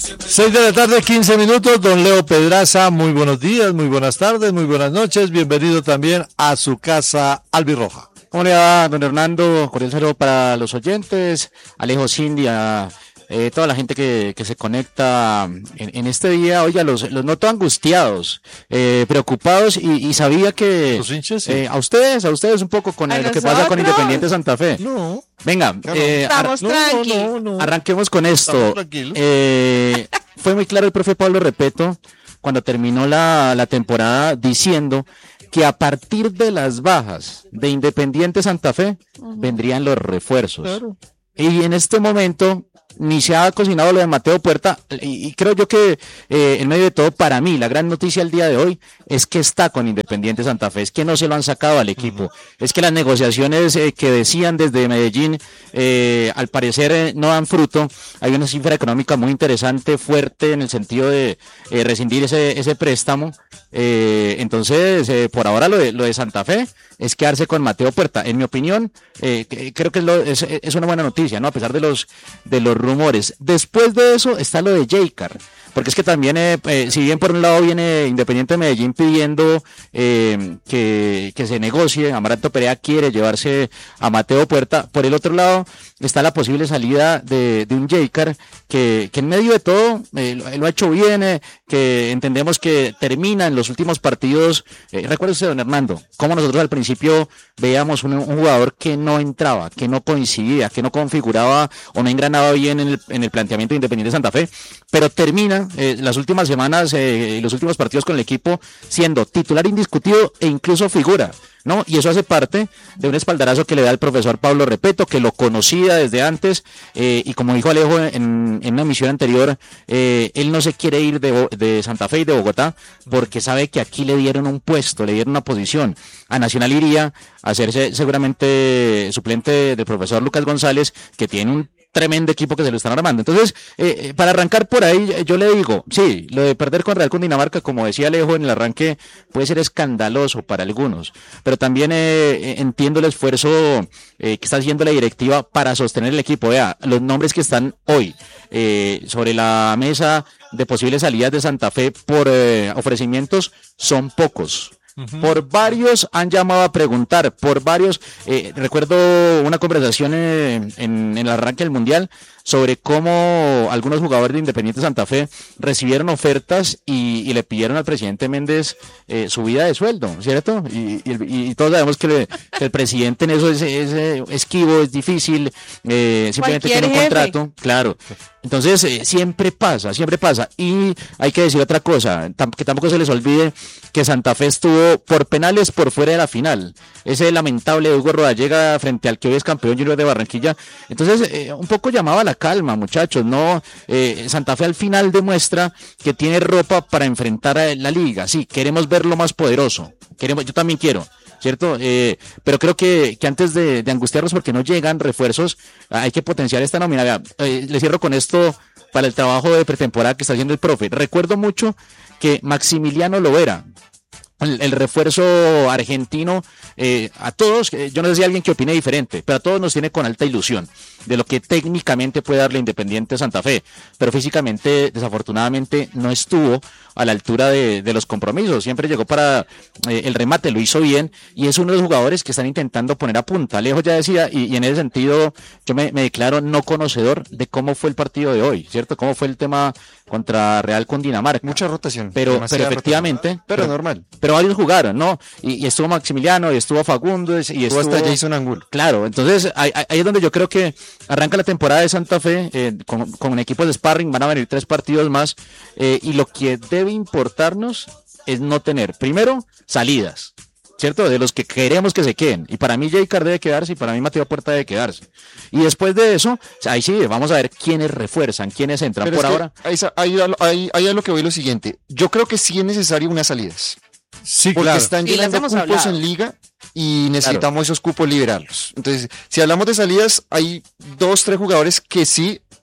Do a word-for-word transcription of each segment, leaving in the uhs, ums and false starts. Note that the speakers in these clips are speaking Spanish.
Seis de la tarde, quince minutos, don Leo Pedraza, muy buenos días, muy buenas tardes, muy buenas noches, bienvenido también a su casa albirroja. ¿Cómo le va, don Hernando? Cordial saludo para los oyentes, Alejo, Cindy, a eh, toda la gente que, que se conecta en, en este día. Oiga, los, los noto angustiados, eh, preocupados y, y sabía que ¿Los hinchas? Sí. eh, a ustedes, a ustedes un poco con eh, lo que pasa con Independiente Santa Fe. No. Venga, eh, Estamos no, tranquilos. no, no, no. arranquemos con esto. Estamos tranquilos. Eh, fue muy claro el profe Pablo Repeto cuando terminó la, la temporada diciendo que a partir de las bajas de Independiente Santa Fe uh-huh. vendrían los refuerzos. Claro. Y en este momento ni se ha cocinado lo de Mateo Puerta, y, y creo yo que eh, en medio de todo, para mí, la gran noticia el día de hoy es que está con Independiente Santa Fe, es que no se lo han sacado al equipo, uh-huh. es que las negociaciones eh, que decían desde Medellín, eh, al parecer eh, no dan fruto. Hay una cifra económica muy interesante, fuerte, en el sentido de eh, rescindir ese, ese préstamo. Eh, entonces, eh, por ahora lo de, lo de Santa Fe es quedarse con Mateo Puerta. En mi opinión, eh, creo que es, lo, es, es una buena noticia, ¿no? A pesar de los de los rumores. Después de eso está lo de Jaycar, porque es que también, eh, eh, si bien por un lado viene Independiente Medellín pidiendo eh, que, que se negocie, Amaranto Perea quiere llevarse a Mateo Puerta, por el otro lado está la posible salida de, de un Jaycar que, que en medio de todo eh, lo, lo ha hecho bien, eh, que entendemos que termina en los últimos partidos. Eh, recuérdese, don Hernando, cómo nosotros al principio veíamos un, un jugador que no entraba, que no coincidía, que no configuraba o no engranaba bien en el, en el planteamiento de Independiente Santa Fe, pero termina eh, las últimas semanas y eh, los últimos partidos con el equipo siendo titular indiscutido e incluso figura, ¿no? Y eso hace parte de un espaldarazo que le da el profesor Pablo Repeto, que lo conocía desde antes, eh, y como dijo Alejo en, en una emisión anterior, eh, él no se quiere ir de, de Santa Fe y de Bogotá, porque sabe que aquí le dieron un puesto, le dieron una posición. A Nacional iría a hacerse seguramente suplente del profesor Lucas González, que tiene un tremendo equipo que se lo están armando. Entonces, eh, para arrancar por ahí, yo le digo, sí, lo de perder con Real Cundinamarca, como decía Alejo en el arranque, puede ser escandaloso para algunos, pero también eh, entiendo el esfuerzo eh, que está haciendo la directiva para sostener el equipo. Vea, los nombres que están hoy eh, sobre la mesa de posibles salidas de Santa Fe por eh, ofrecimientos son pocos. Uh-huh. Por varios han llamado a preguntar, por varios, eh, recuerdo una conversación en, en, en el arranque del Mundial sobre cómo algunos jugadores de Independiente Santa Fe recibieron ofertas y, y le pidieron al presidente Méndez eh, subida de sueldo, ¿cierto? Y, y, y todos sabemos que, le, que el presidente en eso es, es, es esquivo, es difícil, eh, simplemente tiene un contrato, claro. Entonces, eh, siempre pasa, siempre pasa. Y hay que decir otra cosa, tam- que tampoco se les olvide que Santa Fe estuvo por penales por fuera de la final. Ese lamentable de Hugo Rodallega frente al que hoy es campeón Junior de Barranquilla. Entonces, eh, un poco llamaba a la calma, muchachos, ¿no? Eh, Santa Fe al final demuestra que tiene ropa para enfrentar a la liga. Sí, queremos verlo más poderoso. Queremos, yo también quiero. ¿Cierto? Eh, pero creo que, que antes de, de angustiarnos porque no llegan refuerzos, hay que potenciar esta nómina. Vea, eh, le cierro con esto para el trabajo de pretemporada que está haciendo el profe. Recuerdo mucho que Maximiliano Lovera, el, el refuerzo argentino, eh, a todos, eh, yo no sé si hay alguien que opine diferente, pero a todos nos tiene con alta ilusión de lo que técnicamente puede darle Independiente Santa Fe, pero físicamente, desafortunadamente, no estuvo a la altura de, de los compromisos. Siempre llegó para eh, el remate, lo hizo bien, y es uno de los jugadores que están intentando poner a punta. Alejo ya decía, y, y en ese sentido yo me, me declaro no conocedor de cómo fue el partido de hoy, ¿cierto? Cómo fue el tema contra Real Cundinamarca. Mucha rotación. Pero, pero efectivamente. Rotación. Pero, pero normal. Pero varios jugaron, ¿no? Y, y estuvo Maximiliano, y estuvo Facundo, y estuvo, estuvo hasta Jason Angulo. Claro, entonces ahí, ahí es donde yo creo que arranca la temporada de Santa Fe, eh, con, con equipos de sparring, van a venir tres partidos más, eh, y lo que debe importarnos es no tener, primero, salidas, ¿cierto? De los que queremos que se queden, y para mí Jaycar debe quedarse, y para mí Mateo Puerta debe quedarse, y después de eso, ahí sí, vamos a ver quiénes refuerzan, quiénes entran. Pero por ahora. Ahí, ahí, ahí, ahí a lo que voy lo siguiente, yo creo que sí es necesario unas salidas. Sí, porque claro. están Sí, llenando las cupos hemos hablado. en liga y necesitamos Claro. esos cupos liberarlos. Entonces, si hablamos de salidas, hay dos, tres jugadores que sí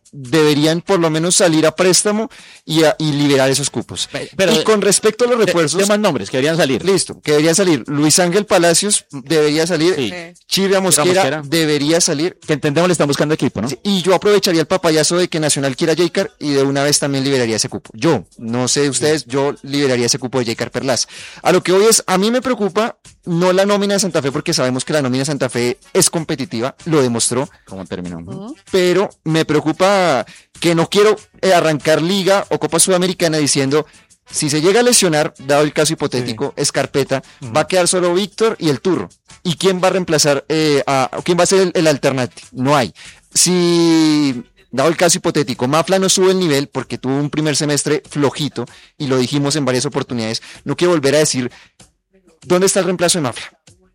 deberían por lo menos salir a préstamo y, a, y liberar esos cupos. Pero, y con respecto a los refuerzos... De más nombres que deberían salir. Listo, que deberían salir. Luis Ángel Palacios debería salir. Sí. Chirria Mosquera, Mosquera debería salir. Que entendemos le están buscando equipo, ¿no? Sí, y yo aprovecharía el papayazo de que Nacional quiera a Jaycar y de una vez también liberaría ese cupo. Yo, no sé ustedes, yo liberaría ese cupo de Jaycar Perlas. A lo que hoy es, a mí me preocupa no la nómina de Santa Fe, porque sabemos que la nómina de Santa Fe es competitiva, lo demostró. ¿Cómo terminó? Uh-huh. Pero me preocupa que no quiero eh, arrancar Liga o Copa Sudamericana diciendo, si se llega a lesionar, dado el caso hipotético, sí. Escarpeta, uh-huh. va a quedar solo Víctor y el Turro. ¿Y quién va a reemplazar, eh, a, quién va a ser el, el alternativo? No hay. Si, dado el caso hipotético, Mafla no sube el nivel porque tuvo un primer semestre flojito, y lo dijimos en varias oportunidades, no quiero volver a decir, ¿dónde está el reemplazo de Mafla?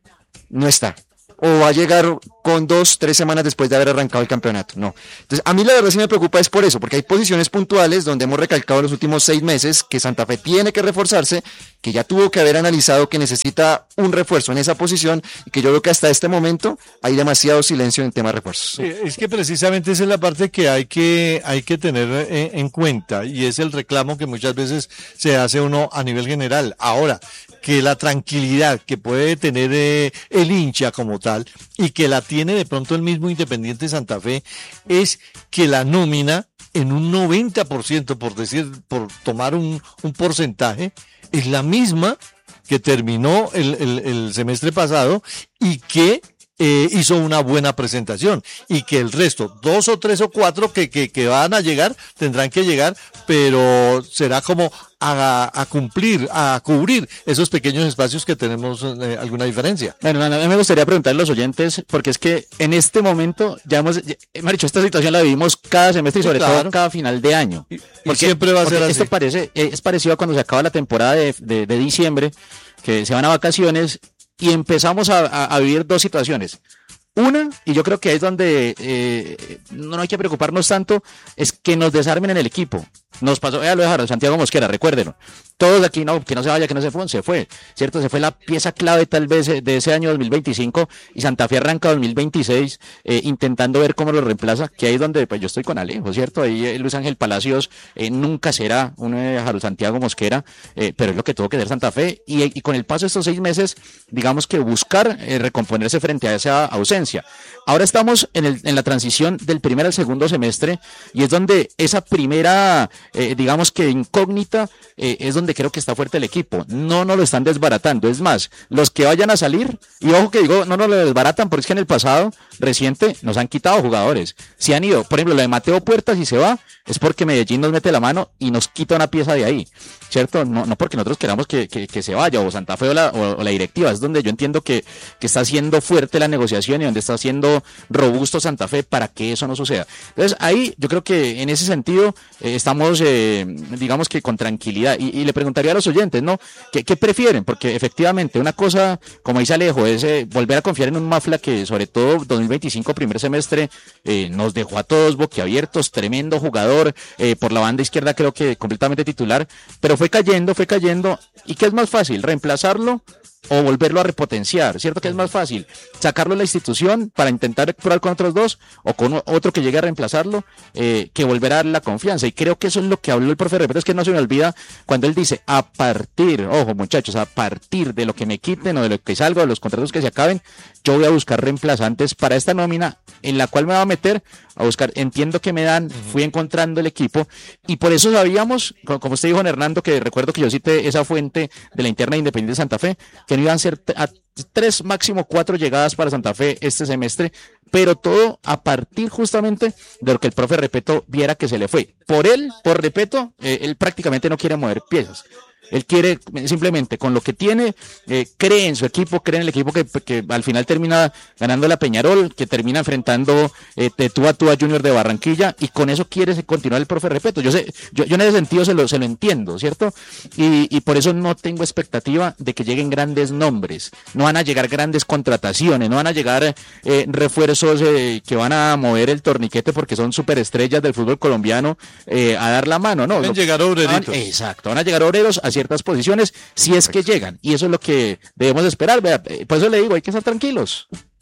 No está. O va a llegar con dos, tres semanas después de haber arrancado el campeonato. No. Entonces, a mí la verdad sí me preocupa es por eso, porque hay posiciones puntuales donde hemos recalcado en los últimos seis meses que Santa Fe tiene que reforzarse, que ya tuvo que haber analizado que necesita un refuerzo en esa posición, y que yo creo que hasta este momento hay demasiado silencio en temas de refuerzos. Sí, es que precisamente esa es la parte que hay que, hay que tener en, en cuenta, y es el reclamo que muchas veces se hace uno a nivel general. Ahora, que la tranquilidad que puede tener eh, el hincha como tal, y que la tiene de pronto el mismo Independiente Santa Fe, es que la nómina en un noventa por ciento, por decir, por tomar un, un porcentaje, es la misma que terminó el, el, el semestre pasado, y que eh, hizo una buena presentación, y que el resto, dos o tres o cuatro que, que, que van a llegar, tendrán que llegar, pero será como a, a cumplir, a cubrir esos pequeños espacios que tenemos eh, alguna diferencia. Bueno, a mí me gustaría preguntarle a los oyentes, porque es que en este momento ya hemos, ya, hemos dicho, esta situación la vivimos cada semestre y sobre sí, claro. todo cada final de año. Y, porque, y siempre va a ser así. Esto parece, es parecido a cuando se acaba la temporada de, de, de diciembre, que se van a vacaciones y empezamos a, a, a vivir dos situaciones. Una, y yo creo que es donde eh, no hay que preocuparnos tanto, es que nos desarmen en el equipo. Nos pasó, ya lo dejaron, Santiago Mosquera, recuérdenlo. Todos aquí, no, que no se vaya, que no se fue, se fue, ¿cierto? Se fue la pieza clave tal vez de ese año dos mil veinticinco, y Santa Fe arranca dos mil veintiséis eh, intentando ver cómo lo reemplaza, que ahí es donde pues yo estoy con Alejo, ¿cierto? Ahí eh, Luis Ángel Palacios eh, nunca será un eh, Harold Santiago Mosquera, eh, pero es lo que tuvo que hacer Santa Fe, y, y con el paso de estos seis meses, digamos que buscar eh, recomponerse frente a esa ausencia. Ahora estamos en, el, en la transición del primer al segundo semestre, y es donde esa primera, eh, digamos que incógnita, eh, es donde creo que está fuerte el equipo. No nos lo están desbaratando. Es más, los que vayan a salir, y ojo que digo, no nos lo desbaratan, porque es que en el pasado reciente nos han quitado jugadores. Si han ido, por ejemplo, lo de Mateo Puertas, si se va, es porque Medellín nos mete la mano y nos quita una pieza de ahí, ¿cierto? No, no porque nosotros queramos que, que, que se vaya, o Santa Fe o la, o, o la directiva. Es donde yo entiendo que, que está siendo fuerte la negociación y donde está siendo robusto Santa Fe para que eso no suceda. Entonces ahí yo creo que en ese sentido eh, estamos eh, digamos que con tranquilidad, y, y le preguntaría a los oyentes, ¿no? ¿Qué, qué prefieren? Porque efectivamente una cosa, como dice Alejo, es eh, volver a confiar en un Mafla que sobre todo dos mil veinticinco primer semestre eh, nos dejó a todos boquiabiertos, tremendo jugador, eh, por la banda izquierda creo que completamente titular, pero fue cayendo, fue cayendo, y ¿qué es más fácil? ¿Reemplazarlo o volverlo a repotenciar? ¿Cierto que es más fácil sacarlo de la institución para intentar probar con otros dos, o con otro que llegue a reemplazarlo, eh, que volver a darle la confianza? Y creo que eso es lo que habló el profe Repeto, es que no se me olvida cuando él dice, a partir, ojo muchachos, a partir de lo que me quiten o de lo que salga, de los contratos que se acaben, yo voy a buscar reemplazantes para esta nómina en la cual me va a meter a buscar, entiendo que me dan, fui encontrando el equipo, y por eso sabíamos, como usted dijo, Hernando, que recuerdo que yo cité esa fuente de la interna de Independiente de Santa Fe, que no iban a ser a tres, máximo cuatro llegadas para Santa Fe este semestre, pero todo a partir justamente de lo que el profe Repeto viera que se le fue. Por él, por Repeto, eh, él prácticamente no quiere mover piezas. Él quiere simplemente con lo que tiene, eh, cree en su equipo, cree en el equipo que, que al final termina ganando la Peñarol, que termina enfrentando eh, de tú a tú a Junior de Barranquilla, y con eso quiere continuar el profe Repeto. Yo sé, yo, yo en ese sentido se lo, se lo entiendo, ¿cierto? Y, y por eso no tengo expectativa de que lleguen grandes nombres, no van a llegar grandes contrataciones, no van a llegar eh, refuerzos eh, que van a mover el torniquete porque son superestrellas del fútbol colombiano eh, a dar la mano, ¿no? Van a llegar obreritos. Van, exacto, van a llegar obreros a ciertas posiciones, si es que llegan, y eso es lo que debemos esperar, vea, por eso le digo, hay que estar tranquilos.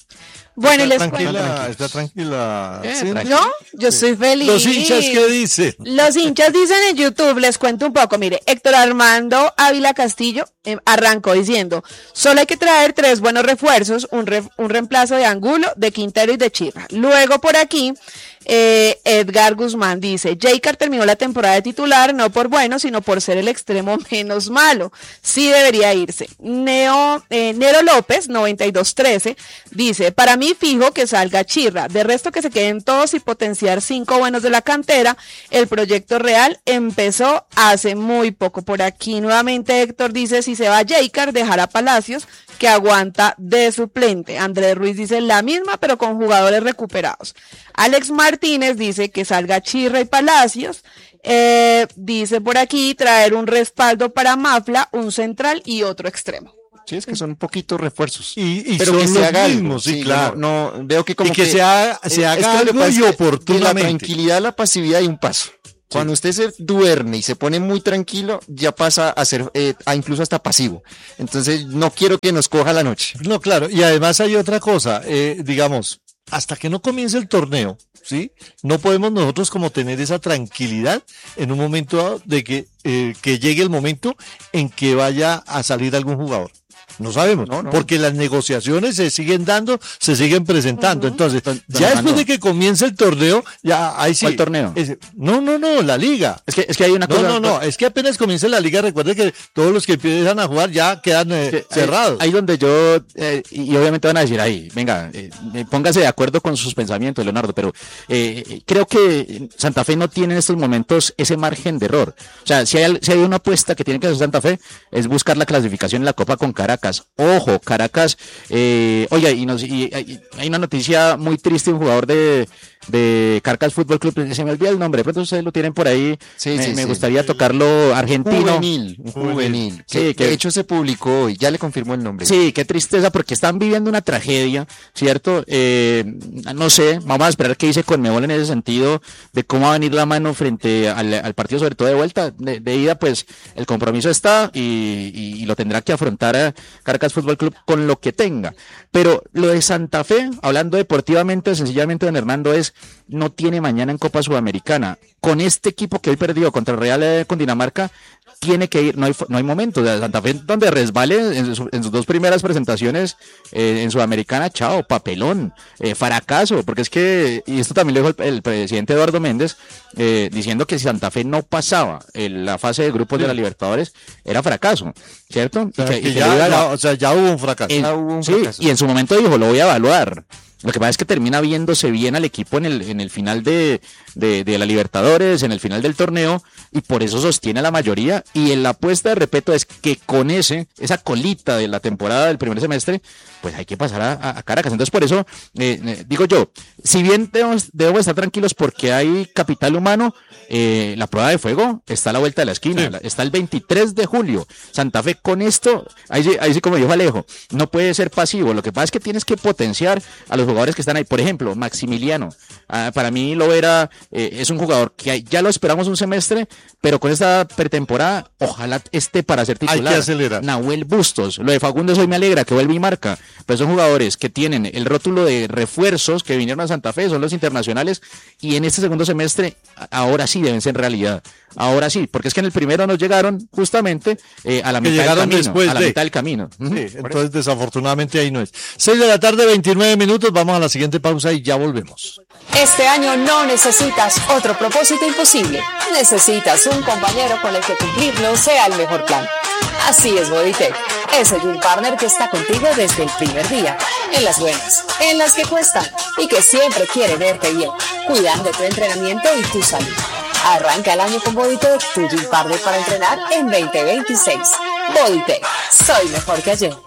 Bueno, y les tranquila, cuento. está tranquila. Eh, ¿sí? tranquila. No, yo estoy feliz. Los hinchas, ¿qué dicen? Los hinchas dicen en YouTube, les cuento un poco, mire, Héctor Armando Ávila Castillo eh, arrancó diciendo, solo hay que traer tres buenos refuerzos, un, re, un reemplazo de Angulo, de Quintero y de Chirra. Luego por aquí, eh, Edgar Guzmán dice, Jaycar terminó la temporada de titular, no por bueno, sino por ser el extremo menos malo. Sí debería irse. Neo, eh, Nero López, noventa y dos trece, dice, para mí fijo que salga Chirra, de resto que se queden todos y potenciar cinco buenos de la cantera. El proyecto real empezó hace muy poco. Por aquí nuevamente Héctor dice, si se va Jaycar, dejará Palacios, que aguanta de suplente. Andrés Ruiz dice la misma, pero con jugadores recuperados. Alex Martínez dice que salga Chirra y Palacios. Eh, dice por aquí, traer un respaldo para Mafla, un central y otro extremo. Sí, es que son poquitos refuerzos. Y, y pero son que se los haga mismos, algo. sí, claro. No, no, veo que como y que, que se haga, se es haga que lo que algo pasa es y que de la oportunamente. tranquilidad, la pasividad y un paso. Cuando usted se duerme y se pone muy tranquilo, ya pasa a ser, eh, a incluso hasta pasivo. Entonces, no quiero que nos coja la noche. No, claro. Y además hay otra cosa, eh, digamos, hasta que no comience el torneo, ¿sí? No podemos nosotros como tener esa tranquilidad en un momento dado de que, eh, que llegue el momento en que vaya a salir algún jugador. No sabemos, No, no. porque las negociaciones se siguen dando, se siguen presentando. Uh-huh. Entonces, Don- don ya Armando. después de que comience el torneo, ya ahí sí. ¿Cuál torneo? Es- no, no, no, la liga. Es que, es que hay una No, cosa. no, no, es que apenas comience la liga, recuerde que todos los que empiezan a jugar ya quedan eh, que ahí- cerrados. Ahí donde yo, eh, y obviamente van a decir, ahí, venga, eh, eh, póngase de acuerdo con sus pensamientos, Leonardo, pero eh, creo que Santa Fe no tiene en estos momentos ese margen de error. O sea, si hay, si hay una apuesta que tiene que hacer Santa Fe, es buscar la clasificación en la Copa con Caracas. Ojo, Caracas, eh, oye, y, nos, y, y hay una noticia muy triste, un jugador de, de Caracas Fútbol Club, se me olvida el nombre, de pronto ustedes lo tienen por ahí, Sí, me, sí, me sí. gustaría tocarlo, argentino. Juvenil, un juvenil. Sí, que, que- de hecho se publicó hoy, ya le confirmó el nombre. Sí, qué tristeza, porque están viviendo una tragedia, ¿cierto? Eh, no sé, vamos a esperar qué dice Conmebol en ese sentido, de cómo va a venir la mano frente al, al partido, sobre todo de vuelta. De, de ida, pues, el compromiso está y, y, y lo tendrá que afrontar a Caracas Fútbol Club con lo que tenga. Pero lo de Santa Fe, hablando deportivamente, sencillamente, don Hernando, es, no tiene mañana en Copa Sudamericana. Con este equipo que hoy perdió contra el Real eh, con Dinamarca, tiene que ir, no hay, no hay momento. O sea, Santa Fe, donde resbale en, su- en sus dos primeras presentaciones eh, en Sudamericana, chao, papelón, eh, fracaso, porque es que, y esto también lo dijo el, el presidente Eduardo Méndez, eh, diciendo que si Santa Fe no pasaba en la fase de grupos de la Libertadores, era fracaso, ¿cierto? O sea, Y que- y que que ya, lo iba a- ya- o sea, ya hubo un fracaso. en- Ah, hubo un sí, fracaso. y en su momento dijo, lo voy a evaluar. Lo que pasa es que termina viéndose bien al equipo en el, en el final de, de, de la Libertadores, en el final del torneo, y por eso sostiene a la mayoría. Y en la apuesta de repeto es que con ese, esa colita de la temporada del primer semestre, pues hay que pasar a, a- a Caracas. Entonces, por eso, eh, eh, digo yo, si bien debemos, debemos estar tranquilos porque hay capital humano, eh, la prueba de fuego está a la vuelta de la esquina, Sí. la- está el veintitrés de julio. Santa Fe con esto, ahí sí, ahí sí como dijo Alejo, no puede ser pasivo. Lo que pasa es que tienes que potenciar a los jugadores que están ahí. Por ejemplo, Maximiliano. Ah, para mí Lovera eh, es un jugador que ya lo esperamos un semestre, pero con esta pretemporada, ojalá esté para ser Hay titular. que acelerar. Nahuel Bustos. Lo de Fagundes hoy me alegra que vuelve y marca. Pero son jugadores que tienen el rótulo de refuerzos que vinieron a Santa Fe, son los internacionales, y en este segundo semestre, a- ahora sí deben ser realidad. Ahora sí, porque es que en el primero nos llegaron justamente eh, a la Que mitad del llegaron camino. después a la de- mitad del camino. Ujú. Sí, entonces desafortunadamente ahí no es. seis de la tarde, veintinueve minutos, vamos a la siguiente pausa y ya volvemos. Este año no necesitas otro propósito imposible. Necesitas un compañero con el que cumplirlo sea el mejor plan. Así es Bodytech, ese gym partner que está contigo desde el primer día, en las buenas, en las que cuestan y que siempre quiere verte bien, cuidando tu entrenamiento y tu salud. Arranca el año con Bodytech, tu gym partner para entrenar en veinte veintiséis. Bodytech, soy mejor que ayer.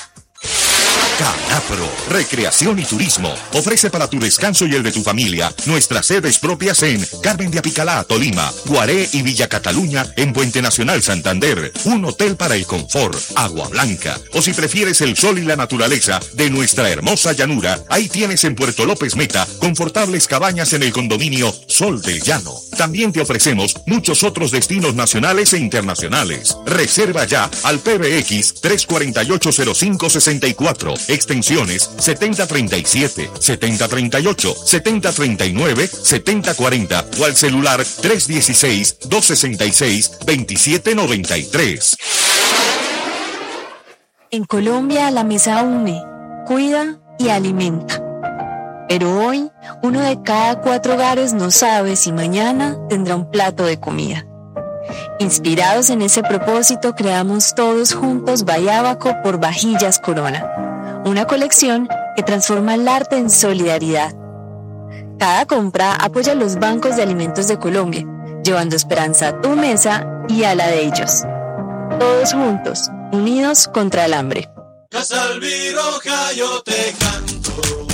Canapro, Recreación y Turismo, ofrece para tu descanso y el de tu familia nuestras sedes propias en Carmen de Apicalá, Tolima, Guaré y Villa Cataluña en Puente Nacional, Santander, un hotel para el confort, Agua Blanca, o si prefieres el sol y la naturaleza de nuestra hermosa llanura, ahí tienes en Puerto López Meta confortables cabañas en el condominio Sol del Llano. También te ofrecemos muchos otros destinos nacionales e internacionales. Reserva ya al P B X tres cuatro ocho cero cinco seis cuatro extensiones setenta treinta y siete, setenta treinta y ocho, setenta treinta y nueve, setenta cuarenta o al celular tres uno seis, dos seis seis, dos siete nueve tres. En Colombia la mesa une, cuida y alimenta. Pero hoy, uno de cada cuatro hogares no sabe si mañana tendrá un plato de comida. Inspirados en ese propósito, creamos todos juntos Bayábaco por Vajillas Corona, una colección que transforma el arte en solidaridad. Cada compra apoya los bancos de alimentos de Colombia, llevando esperanza a tu mesa y a la de ellos. Todos juntos, unidos contra el hambre. yo te canto.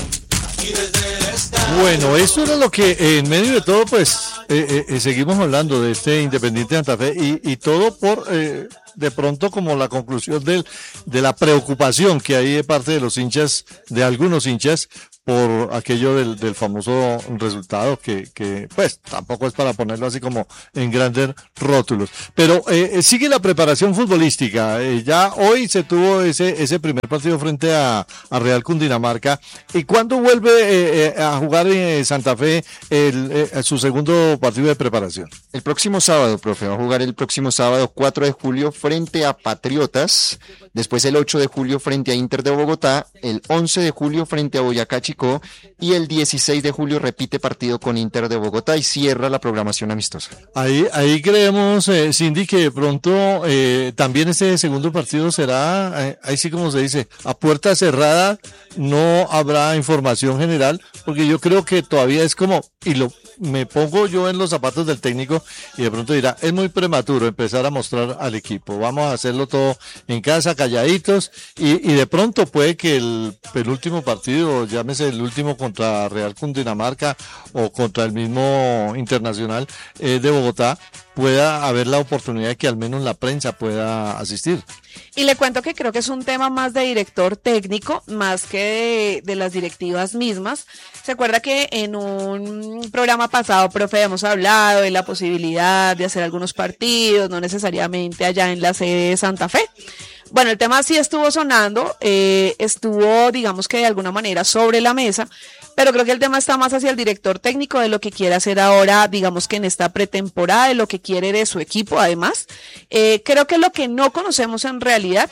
Bueno, eso era lo que eh, en medio de todo, pues, eh, eh, seguimos hablando de este Independiente Santa Fe y, y todo por, eh, de pronto, como la conclusión del, de la preocupación que hay de parte de los hinchas, de algunos hinchas, por aquello del, del famoso resultado que, que, pues, tampoco es para ponerlo así como en grandes rótulos. Pero eh, sigue la preparación futbolística. Eh, ya hoy se tuvo ese ese primer partido frente a, a Real Cundinamarca. ¿Y cuándo vuelve eh, eh, a jugar en Santa Fe el, eh, su segundo partido de preparación? El próximo sábado, profe, va a jugar el próximo sábado cuatro de julio frente a Patriotas, después el ocho de julio frente a Inter de Bogotá, el once de julio frente a Boyacá Chicó y el dieciséis de julio repite partido con Inter de Bogotá y cierra la programación amistosa. Ahí ahí creemos, eh, Cindy, que de pronto eh, también ese segundo partido será, eh, ahí sí como se dice, a puerta cerrada, no habrá información general, porque yo creo que todavía es como, y lo me pongo yo en los zapatos del técnico y de pronto dirá, es muy prematuro empezar a mostrar al equipo, vamos a hacerlo todo en casa, calladitos, y, y de pronto puede que el penúltimo partido, llámese el último contra Real Cundinamarca o contra el mismo Internacional eh, de Bogotá, pueda haber la oportunidad de que al menos la prensa pueda asistir. Y le cuento que creo que es un tema más de director técnico, más que de, de las directivas mismas. ¿Se acuerda que en un programa pasado, profe, hemos hablado de la posibilidad de hacer algunos partidos, no necesariamente allá en la sede de Santa Fe? Bueno, el tema sí estuvo sonando, eh, estuvo, digamos que de alguna manera sobre la mesa, pero creo que el tema está más hacia el director técnico de lo que quiere hacer ahora, digamos que en esta pretemporada, de lo que quiere de su equipo además. Eh, creo que lo que no conocemos en realidad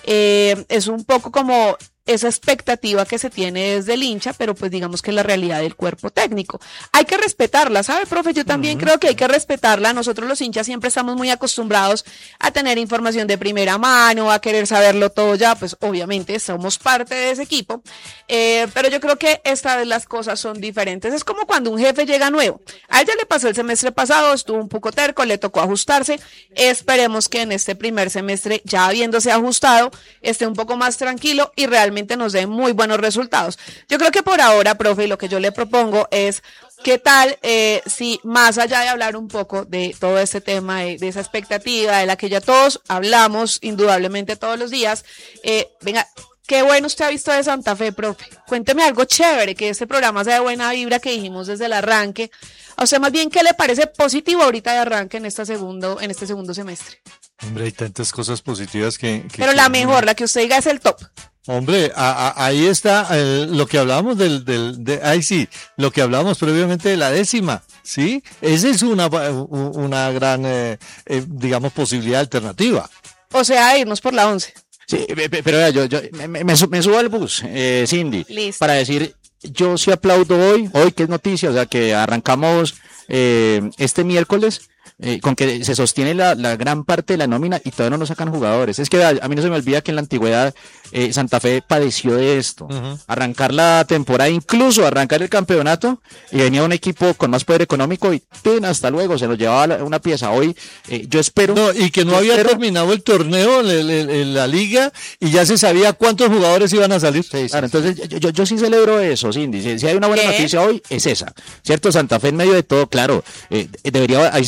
eh, es un poco como esa expectativa que se tiene desde el hincha, pero pues digamos que es la realidad del cuerpo técnico. Hay que respetarla, ¿sabe, profe? Yo también uh-huh. creo que hay que respetarla. Nosotros los hinchas siempre estamos muy acostumbrados a tener información de primera mano, a querer saberlo todo ya, pues obviamente somos parte de ese equipo, eh, pero yo creo que esta vez las cosas son diferentes. Es como cuando un jefe llega nuevo. A él ya le pasó el semestre pasado, estuvo un poco terco, le tocó ajustarse. Esperemos que en este primer semestre, ya habiéndose ajustado, esté un poco más tranquilo y realmente nos den muy buenos resultados. Yo creo que por ahora, profe, lo que yo le propongo es, ¿qué tal eh, si más allá de hablar un poco de todo este tema, de, de esa expectativa de la que ya todos hablamos indudablemente todos los días, eh, venga, qué bueno usted ha visto de Santa Fe, profe? Cuénteme algo chévere, que este programa sea de buena vibra, que dijimos desde el arranque. A usted más bien, ¿qué le parece positivo ahorita de arranque en, esta segundo, en este segundo semestre? Hombre, hay tantas cosas positivas que... que Pero la que, mejor, la que usted diga es el top. Hombre, a, a, ahí está eh, lo que hablábamos del, del, de, ahí sí, lo que hablábamos previamente de la décima, ¿sí? Esa es una, una gran, eh, eh, digamos, posibilidad alternativa. O sea, irnos por la once. Sí, pero yo, yo me, me, me subo al bus, eh, Cindy, Listo. Para decir, yo sí aplaudo hoy, hoy que es noticia, o sea, que arrancamos eh, este miércoles, Eh, con que se sostiene la, la gran parte de la nómina y todavía no nos sacan jugadores. Es que a, a mí no se me olvida que en la antigüedad eh, Santa Fe padeció de esto. Uh-huh. Arrancar la temporada, incluso arrancar el campeonato, y venía un equipo con más poder económico y ¡pin! Hasta luego, se nos llevaba la, una pieza. Hoy eh, yo espero... No, y que no había espero, terminado el torneo en, en, en la liga y ya se sabía cuántos jugadores iban a salir. Sí, sí, claro, sí. Entonces yo, yo, yo sí celebro eso, Cindy. Si, si hay una buena ¿Qué? noticia hoy, es esa. ¿Cierto? Santa Fe en medio de todo, claro, eh, debería, ahí sí como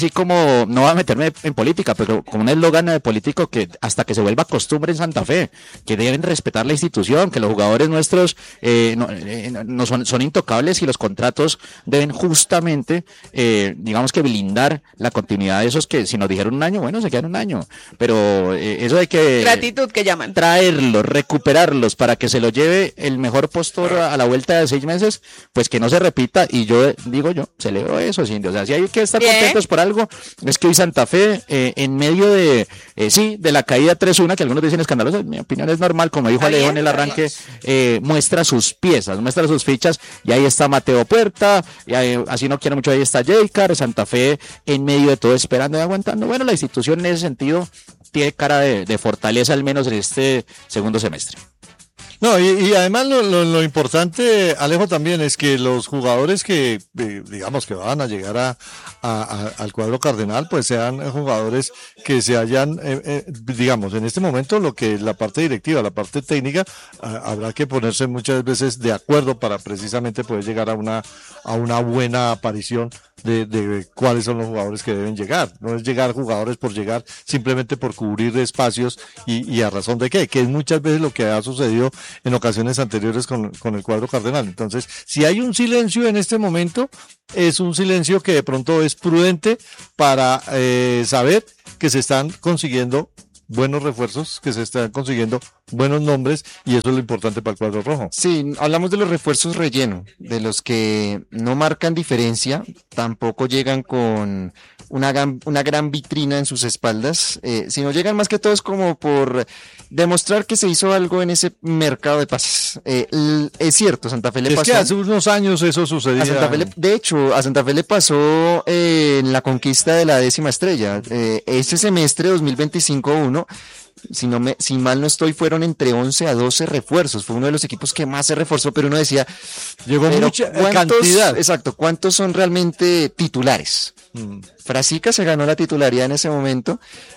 como, no voy a meterme en política, pero como un eslogan de político que hasta que se vuelva costumbre en Santa Fe, que deben respetar la institución, que los jugadores nuestros eh, no, eh, no son, son intocables y los contratos deben justamente, eh, digamos que blindar la continuidad de esos que si nos dijeron un año, bueno, se quedan un año, pero eh, eso hay que... Gratitud que llaman. Traerlos, recuperarlos para que se lo lleve el mejor postor a la vuelta de seis meses, pues que no se repita, y yo digo yo, celebro eso, Cindy, o sea, si hay que estar Bien. contentos por algo, es que hoy Santa Fe, eh, en medio de, eh, sí, de la caída tres uno, que algunos dicen escandalosa, en mi opinión es normal, como dijo Está Alejo bien, en el está arranque, eh, muestra sus piezas, muestra sus fichas, y ahí está Mateo Puerta, y ahí, así no quiere mucho, ahí está Jaycar, Santa Fe en medio de todo esperando y aguantando. Bueno, la institución en ese sentido tiene cara de, de fortaleza, al menos en este segundo semestre. No, y, y además lo, lo, lo importante, Alejo, también es que los jugadores que, eh, digamos, que van a llegar a, a, a- al cuadro cardenal, pues sean jugadores que se hayan, eh, eh, digamos, en este momento lo que la parte directiva, la parte técnica, ah, habrá que ponerse muchas veces de acuerdo para precisamente poder llegar a una, a una buena aparición de, de cuáles son los jugadores que deben llegar. No es llegar jugadores por llegar, simplemente por cubrir espacios y, y a razón de qué, que es muchas veces lo que ha sucedido en ocasiones anteriores con, con el cuadro cardenal. Entonces, si hay un silencio en este momento, es un silencio que de pronto es prudente para eh, saber que se están consiguiendo buenos refuerzos, que se están consiguiendo buenos nombres, y eso es lo importante para el cuadro rojo. Sí, hablamos de los refuerzos relleno, de los que no marcan diferencia, tampoco llegan con una gran, una gran vitrina en sus espaldas, eh, sino llegan más que todo es como por demostrar que se hizo algo en ese mercado de pases. Eh, l- es cierto, Santa Fe le Es pasó. que hace unos años eso sucedía. A Santa Fe le- de hecho, a Santa Fe le pasó eh, en la conquista de la décima estrella. Eh, ese semestre dos mil veinticinco uno, si no me, si mal no estoy, fueron entre once a doce refuerzos. Fue uno de los equipos que más se reforzó, pero uno decía, Llegó pero mucha ¿cuántos- cantidad. Exacto, ¿cuántos son realmente titulares? Mm. Frasica se ganó la titularidad en ese momento.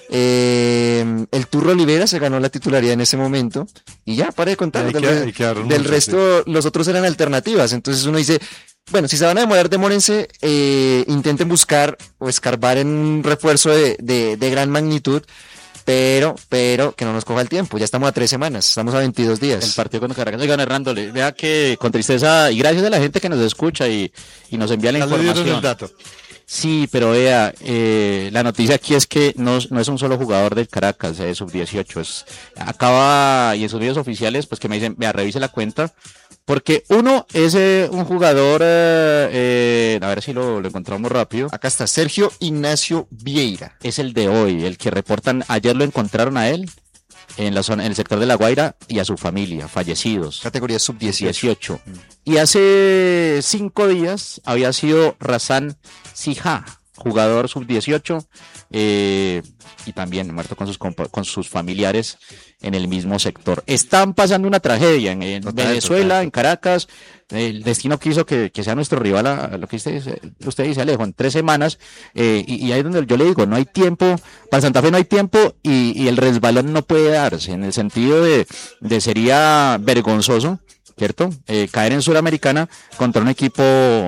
eh, el Turro Olivera se ganó la titularidad en ese momento. Y ya, para de contar. Ahí Del, queda- re- ahí quedaron del muchos, resto, los otros eran alternativas. Entonces uno dice, bueno, si se van a demorar, demórense, eh, intenten buscar o escarbar en un refuerzo de, de, de gran magnitud. Pero, pero, que no nos coja el tiempo. Ya estamos a tres semanas, estamos a veintidós días. El partido con Caracas, oigan, Hernándole, vea que con tristeza, y gracias a la gente que nos escucha y, y nos envía la Ya le dieron información. el dato. Sí, pero vea, eh, la noticia aquí es que no, no es un solo jugador del Caracas, es sub dieciocho, es, acaba, y en sus videos oficiales, pues que me dicen, vea, revise la cuenta, porque uno es eh, un jugador, eh, eh, a ver si lo, lo encontramos rápido, Acá está Sergio Ignacio Vieira. es el de hoy, el que reportan, ayer lo encontraron a él, en la zona, en el sector de La Guaira, y a su familia, fallecidos. Categoría sub dieciocho. dieciocho. Y hace cinco días había sido Razán Sija, jugador sub dieciocho, eh, y también muerto con sus, compa- con sus familiares en el mismo sector. Están pasando una tragedia en, en Total, Venezuela, total. en Caracas. El destino quiso que, que sea nuestro rival, a, a lo que usted dice, usted dice, Alejo, en tres semanas. eh, y, y ahí es donde yo le digo, no hay tiempo, para Santa Fe no hay tiempo, y, y el resbalón no puede darse, en el sentido de, de sería vergonzoso, ¿cierto? Eh, caer en Suramericana contra un equipo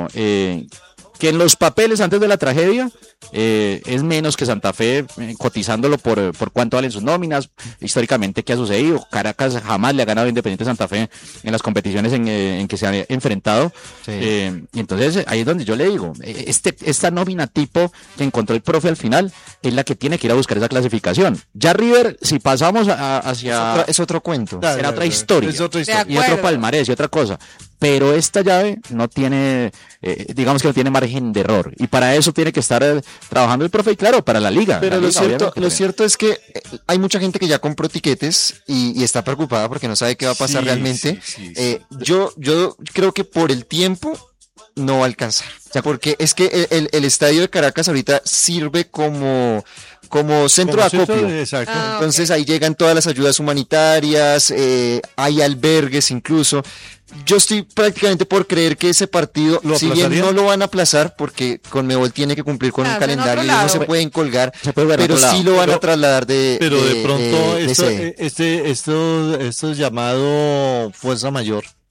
eh, que en los papeles antes de la tragedia eh, es menos que Santa Fe, eh, cotizándolo por, por cuánto valen sus nóminas, históricamente qué ha sucedido. Caracas jamás le ha ganado a Independiente Santa Fe en las competiciones en, eh, en que se ha enfrentado. Sí. Eh, y entonces ahí es donde yo le digo, eh, este, esta nómina tipo que encontró el profe al final es la que tiene que ir a buscar esa clasificación. Ya River, si pasamos a- a- hacia... Es, otra- es otro cuento. Ya, será ya, otra ya. historia. Es otra De historia. y otro acuerdo. palmarés y otra cosa. Pero esta llave no tiene, eh, digamos que no tiene margen de error. Y para eso tiene que estar eh, trabajando el profe, y claro, para la liga. Pero La lo liga, cierto, obviamente, lo porque- cierto es que eh, hay mucha gente que ya compró tiquetes y, y está preocupada porque no sabe qué va a pasar Sí, realmente. sí, sí, sí. Eh, yo, yo creo que por el tiempo no va a alcanzar. O sea, porque es que el, el- el estadio de Caracas ahorita sirve como, como centro Como de acopio. centro de- Exacto. Ah, Entonces ahí llegan todas las ayudas humanitarias, eh, hay albergues incluso. Yo estoy prácticamente por creer que ese partido, ¿Lo si bien aplazarían? no lo van a aplazar porque Conmebol tiene que cumplir con Ah, un en otro calendario y no lado. se pueden colgar, Se puede ver a pero otro sí lado. lo van Pero- a trasladar de Pero de de- pronto de- de esto, sede. eh, este, esto, esto es llamado fuerza mayor.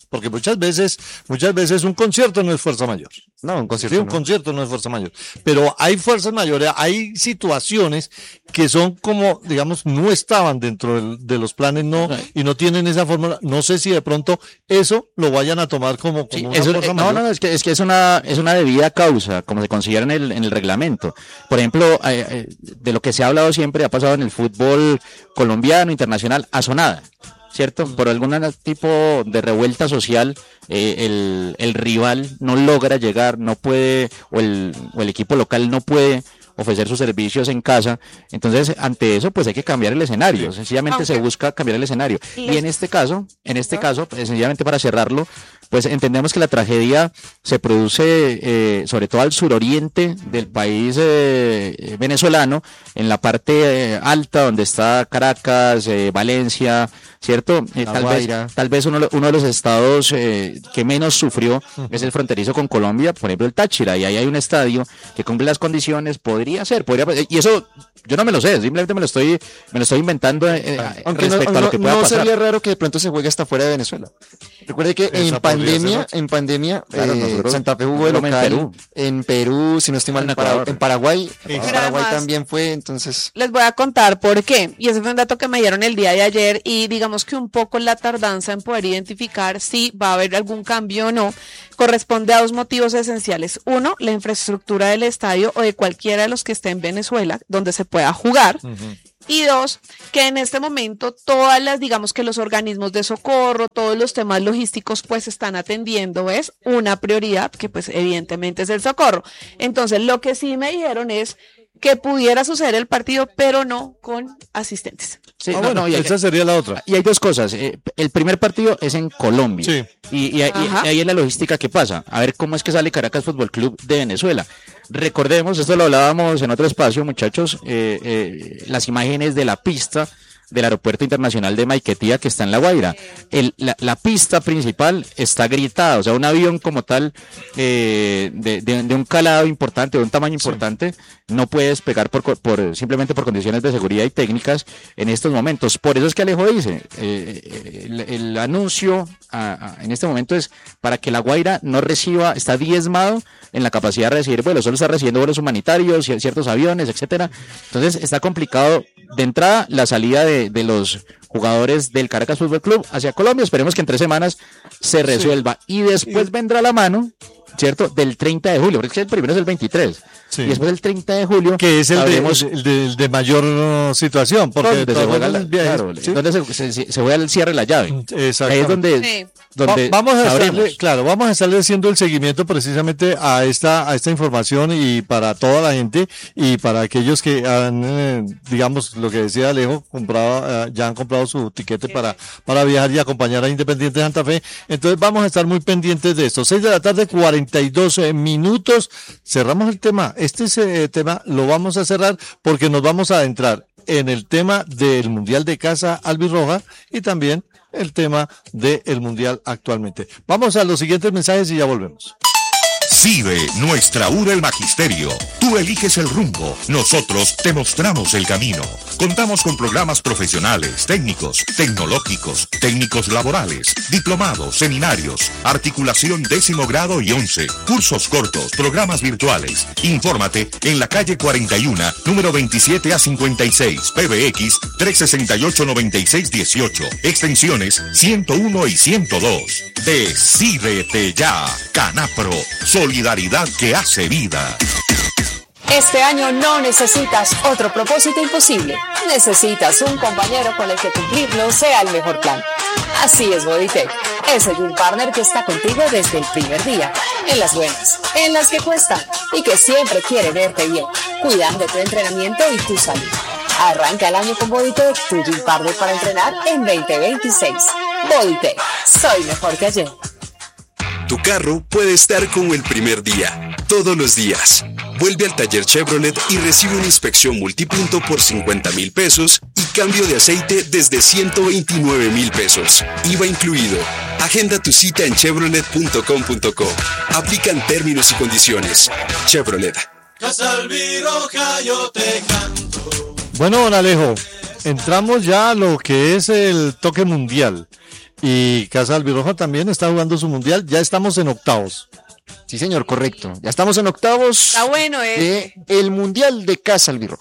porque muchas veces, muchas veces un concierto no es fuerza mayor. No, un concierto Sí, un no. concierto no es fuerza mayor. Pero hay fuerzas mayores, hay situaciones que son como, digamos, no estaban dentro del- de los planes, no, y no tienen esa fórmula. No sé si de pronto eso lo vayan a tomar como, como Sí, una eso- fuerza eh, no, mayor. no, no, es que es que es una es una debida causa, como se considera en el en el reglamento. Por ejemplo, eh, eh, de lo que se ha hablado siempre ha pasado en el fútbol colombiano, internacional, a sonada, ¿cierto? Por algún tipo de revuelta social, eh, el el rival no logra llegar, no puede, o el o el equipo local no puede ofrecer sus servicios en casa. Entonces, ante eso, pues hay que cambiar el escenario. Sencillamente se Aunque- busca cambiar el escenario. Y Les- en este caso, en este caso, pues, sencillamente para cerrarlo, pues entendemos que la tragedia se produce eh, sobre todo al suroriente del país eh, eh, venezolano, en la parte eh, alta donde está Caracas, eh, Valencia, ¿cierto? Eh, La tal Guaira. vez, tal vez uno, uno de los estados eh, que menos sufrió es el fronterizo con Colombia, por ejemplo el Táchira, y ahí hay un estadio que cumple las condiciones, podría ser, podría, y eso yo no me lo sé, simplemente me lo estoy, me lo estoy inventando eh, Aunque no, respecto a lo no- que pueda no pasar. sería raro que de pronto se juegue hasta fuera de Venezuela. Recuerde que Esa en podría pandemia, ser. en pandemia, Claro, eh, nosotros- Santa Fe jugó de nosotros en local Perú. en Perú, si no estoy mal, En en, Para- Ecuador. en Paraguay, en Pero Paraguay además- también fue, entonces Les voy a contar por qué. Y ese fue un dato que me dieron el día de ayer y digamos que un poco la tardanza en poder identificar si va a haber algún cambio o no corresponde a dos motivos esenciales. Uno, la infraestructura del estadio o de cualquiera de los que esté en Venezuela donde se pueda jugar. Y dos, que en este momento todas las, digamos que los organismos de socorro, todos los temas logísticos pues están atendiendo, es una prioridad que pues evidentemente es el socorro. Entonces lo que sí me dijeron es que pudiera suceder el partido, pero no con asistentes. Sí, Ah, no, bueno, no, y hay- esa sería la otra. Y hay dos cosas. eh, el primer partido es en Colombia. Sí. Y, y- y- Ajá. y ahí es la logística que pasa. A ver cómo es que sale Caracas Fútbol Club de Venezuela. Recordemos, esto lo hablábamos en otro espacio, muchachos, eh, eh, las imágenes de la pista del Aeropuerto Internacional de Maiquetía que está en La Guaira. El, la, la pista principal está gritada, o sea, un avión como tal eh, de, de- de un calado importante, de un tamaño importante, no puede despegar por, co- por simplemente por condiciones de seguridad y técnicas en estos momentos. Por eso es que Alejo dice, eh, el, el anuncio a- a- en este momento es para que La Guaira no reciba, está diezmado en la capacidad de recibir vuelos, solo está recibiendo vuelos humanitarios, cier- ciertos aviones, etcétera. Entonces está complicado de entrada la salida de, de los jugadores del Caracas Fútbol Club hacia Colombia. Esperemos que en tres semanas se resuelva. Y después vendrá la mano, ¿cierto? Del treinta de julio, porque el primero es el veintitrés. Sí. Y después del treinta de julio, Que es el de, sabremos el de, el de mayor uh, situación, porque dónde se todos juega, los la- viajes- claro, ¿sí? dónde se, se- se- se juega el cierre de la llave. Exactamente. Ahí es donde, Sí. donde Va- vamos a sabremos. estarle, claro, vamos a estarle haciendo el seguimiento precisamente a esta, a esta información y para toda la gente y para aquellos que han, eh, digamos, lo que decía Alejo, comprado, eh, ya han comprado su tiquete para, para viajar y acompañar a Independiente Santa Fe. Entonces vamos a estar muy pendientes de esto. Seis de la tarde, cuarenta y dos eh, minutos. Cerramos el tema. Este es, eh, tema lo vamos a cerrar porque nos vamos a adentrar en el tema del Mundial de Casa Albirroja y también el tema del Mundial actualmente. Vamos a los siguientes mensajes y ya volvemos. CIDE, nuestra U del Magisterio. Tú eliges el rumbo, nosotros te mostramos el camino. Contamos con programas profesionales, técnicos, tecnológicos, técnicos laborales, diplomados, seminarios, articulación décimo grado y once, cursos cortos, programas virtuales. Infórmate en la calle cuarenta y uno, número veintisiete a cincuenta y seis, P B X trescientos sesenta y ocho, noventa y seis dieciocho, extensiones ciento uno y ciento dos. Decídete ya, Canapro, solidaridad que hace vida. Este año no necesitas otro propósito imposible. Necesitas un compañero con el que cumplirlo sea el mejor plan. Así es Bodytech, ese Gym Partner que está contigo desde el primer día. En las buenas, en las que cuestan y que siempre quiere verte bien, cuidando tu entrenamiento y tu salud. Arranca el año con Bodytech, tu Gym Partner para entrenar en veinte veintiséis. Bodytech, soy mejor que ayer. Tu carro puede estar como el primer día, todos los días. Vuelve al taller Chevrolet y recibe una inspección multipunto por cincuenta mil pesos y cambio de aceite desde ciento veintinueve mil pesos. I V A incluido. Agenda tu cita en chevrolet punto com punto co. Aplican términos y condiciones. Chevrolet. Bueno, don Alejo, entramos ya a lo que es el toque mundial. Y Casa Albirroja también está jugando su mundial. Ya estamos en octavos. Sí, señor, correcto. Ya estamos en octavos Está bueno, eh. de el Mundial de Casa Albirroja.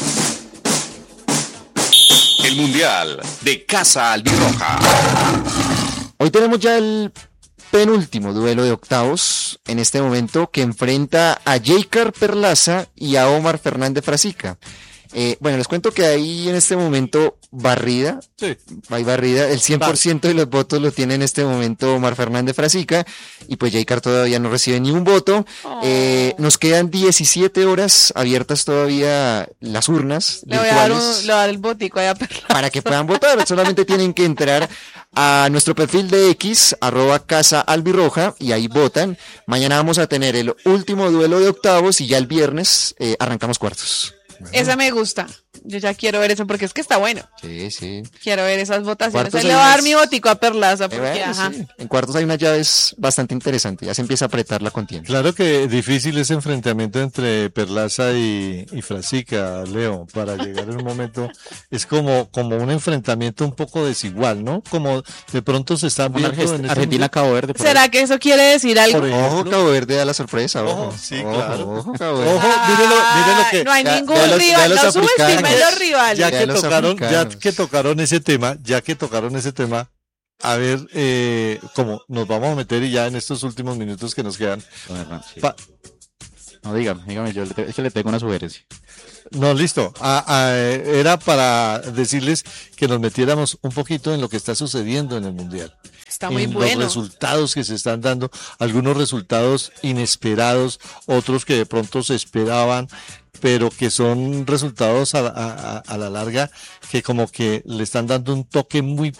El Mundial de Casa Albirroja. Hoy tenemos ya el penúltimo duelo de octavos en este momento, que enfrenta a Jaycar Perlaza y a Omar Fernández Frasica. Eh, bueno, les cuento que hay en este momento barrida, Sí. hay barrida, el cien por ciento de los votos lo tiene en este momento Omar Fernández Frasica, y pues Jaycar todavía no recibe ni un voto. Oh. Eh, nos quedan diecisiete horas abiertas todavía las urnas Le voy a dar, un, virtuales le voy a dar el botico allá a Perlaza. para que puedan votar. Solamente tienen que entrar a nuestro perfil de X, arroba Casa Albirroja, y ahí votan. Mañana vamos a tener el último duelo de octavos y ya el viernes eh, arrancamos cuartos. Esa me gusta. Yo ya quiero ver eso porque es que está bueno. Sí, sí. Quiero ver esas votaciones. Cuartos Ahí le hay voy a dar unas- mi botico a Perlaza Eh, porque, bueno, ajá. sí. En cuartos hay unas llaves bastante interesantes. Ya se empieza a apretar la contienda. Claro que difícil ese enfrentamiento entre Perlaza y, y Frasica, Leo, para llegar en un momento. Es como, como un enfrentamiento un poco desigual, ¿no? Como de pronto se están Una viendo en este Argentina, Cabo Verde. por ahí. ¿Será que eso quiere decir algo? Por ejemplo. Ojo, Cabo Verde da la sorpresa. Ojo, Ojo, sí, Ojo, claro. Ojo, Cabo Verde. Ojo, miren lo, miren lo que. Ah, no hay ya- ningún ya los- ya rival, los no africanos- subestimen los rivales. Ya Ya que los tocaron, ya africanos. que tocaron ese tema, ya que tocaron ese tema, a ver, eh, como nos vamos a meter y ya en estos últimos minutos que nos quedan. No, hermano, sí. pa- No, dígame, dígame, yo le te- es que le tengo una sugerencia. no, listo. Ah, ah, eh, era para decirles que nos metiéramos un poquito en lo que está sucediendo en el Mundial. Está muy en bueno. los resultados que se están dando, algunos resultados inesperados, otros que de pronto se esperaban, pero que son resultados a, a- a- a la larga que como que le están dando un toque muy